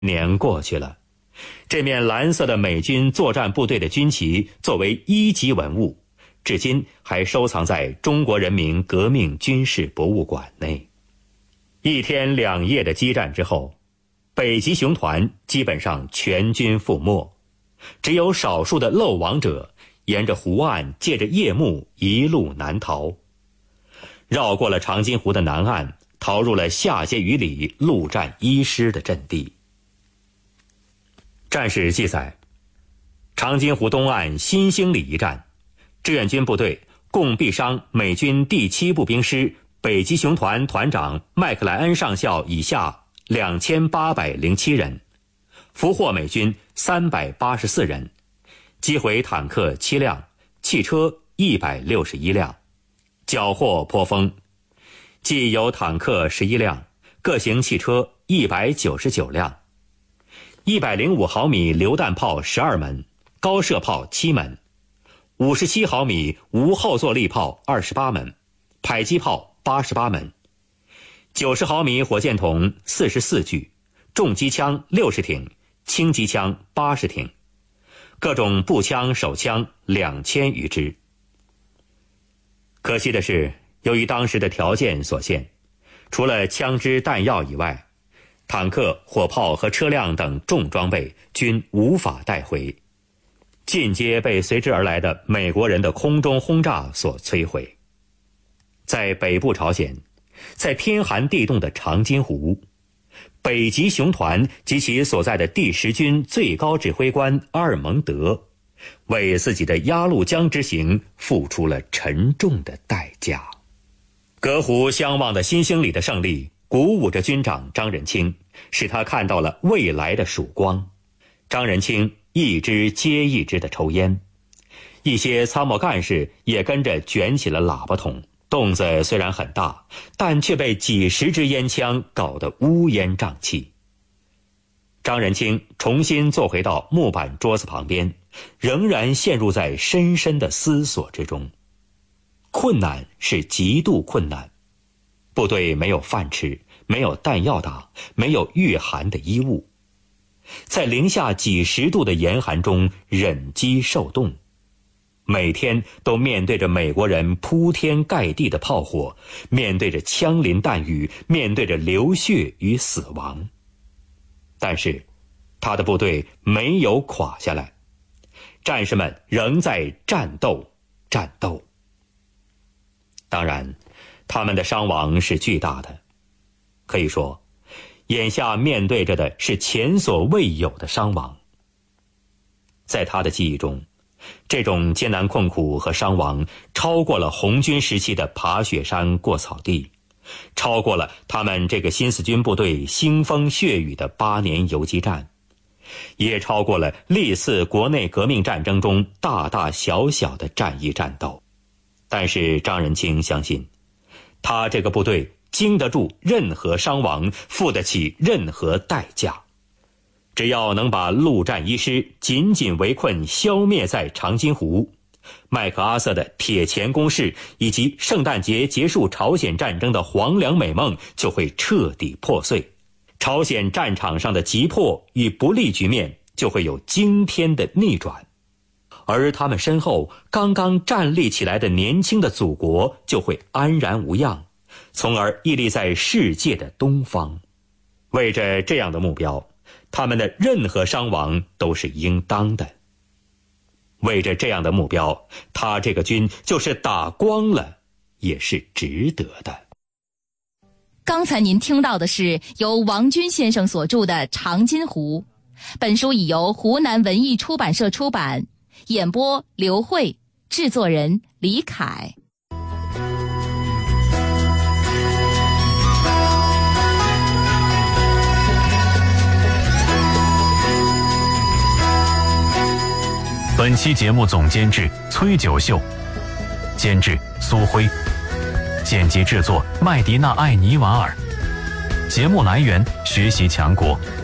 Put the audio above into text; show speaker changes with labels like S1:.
S1: 年过去了，这面蓝色的美军作战部队的军旗作为1级文物，至今还收藏在中国人民革命军事博物馆内。1天2夜的激战之后，北极熊团基本上全军覆没，只有少数的漏网者沿着湖岸借着夜幕一路南逃，绕过了长津湖的南岸，逃入了下碣隅里陆战1师的阵地。战史记载，长津湖东岸新兴里一战，志愿军部队共毙伤美军第7步兵师北极熊团团长麦克莱恩上校以下2807人，俘获美军384人，击毁坦克7辆，汽车161辆，缴获颇丰，既有坦克11辆，各型汽车199辆，105毫米榴弹炮12门，高射炮7门，57毫米无后坐力炮28门，迫击炮88门，90毫米火箭筒44具，重机枪60挺，轻机枪80挺，各种步枪手枪2000余支。可惜的是，由于当时的条件所限，除了枪支弹药以外，坦克、火炮和车辆等重装备均无法带回，尽皆被随之而来的美国人的空中轰炸所摧毁。在北部朝鲜，在天寒地冻的长津湖，北极熊团及其所在的第10军最高指挥官阿尔蒙德为自己的鸭绿江之行付出了沉重的代价。隔湖相望的新兴里的胜利鼓舞着军长张人清，使他看到了未来的曙光。张人清一支接一支的抽烟，一些参谋干事也跟着卷起了喇叭筒，洞子虽然很大，但却被几十支烟枪搞得乌烟瘴气。张人清重新坐回到木板桌子旁边，仍然陷入在深深的思索之中。困难是极度困难，部队没有饭吃，没有弹药打，没有御寒的衣物，在零下几十度的严寒中忍饥受冻，每天都面对着美国人铺天盖地的炮火，面对着枪林弹雨，面对着流血与死亡。但是他的部队没有垮下来，战士们仍在战斗。当然，他们的伤亡是巨大的，可以说眼下面对着的是前所未有的伤亡。在他的记忆中，这种艰难困苦和伤亡超过了红军时期的爬雪山过草地，超过了他们这个新四军部队腥风血雨的8年游击战，也超过了历次国内革命战争中大大小小的战役战斗。但是张人清相信，他这个部队经得住任何伤亡，付得起任何代价。只要能把陆战1师紧紧围困消灭在长津湖，麦克阿瑟的铁钳攻势以及圣诞节结束朝鲜战争的黄粱美梦就会彻底破碎，朝鲜战场上的急迫与不利局面就会有惊天的逆转，而他们身后刚刚站立起来的年轻的祖国就会安然无恙，从而屹立在世界的东方。为着这样的目标，他们的任何伤亡都是应当的。为着这样的目标，他这个军就是打光了也是值得的。
S2: 刚才您听到的是由王军先生所著的《长津湖》，本书已由湖南文艺出版社出版，演播刘慧，制作人李凯。
S3: 本期节目总监制崔九秀，监制苏辉，剪辑制作麦迪娜·艾尼瓦尔。节目来源：学习强国。